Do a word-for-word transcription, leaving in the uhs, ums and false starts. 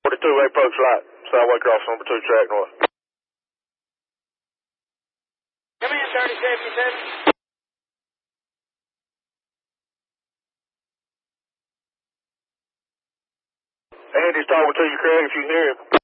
forty-two, approach light, Sideway cross number two, track north. Come in, thirty fifty-seven. Andy's talking to you, Craig, if you can hear him.